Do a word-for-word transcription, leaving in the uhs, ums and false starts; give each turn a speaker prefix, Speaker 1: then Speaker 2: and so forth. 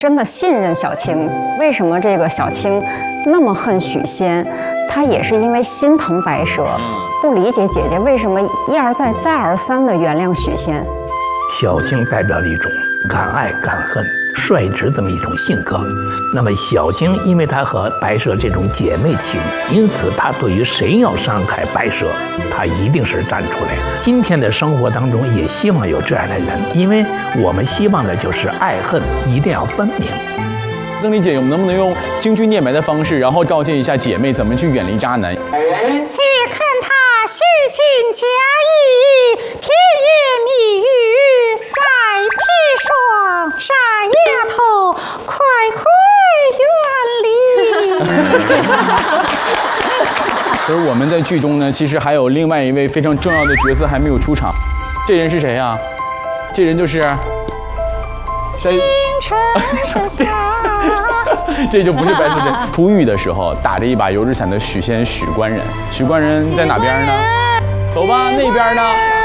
Speaker 1: 真的信任小青。为什么这个小青那么恨许仙？他也是因为心疼白蛇，不理解姐姐为什么一而再、再而三的原谅许仙。
Speaker 2: 小青代表了一种敢爱敢恨、率直这么一种性格。那么小青因为她和白蛇这种姐妹情，因此她对于谁要伤害白蛇，她一定是站出来。今天的生活当中也希望有这样的人，因为我们希望的就是爱恨一定要分明。
Speaker 3: 曾丽姐，我们能不能用京剧念白的方式，然后告诫一下姐妹怎么去远离渣男？
Speaker 4: 且看他虚情假意，甜言蜜语赛砒霜，傻丫头，快快远离。
Speaker 3: 而我们在剧中呢，其实还有另外一位非常重要的角色还没有出场，这人是谁呀、啊？这人就是
Speaker 4: 清晨下。
Speaker 3: 这就不是白素贞出狱的时候打着一把油纸伞的许仙许官人。许官人在哪边呢？走吧，那边呢？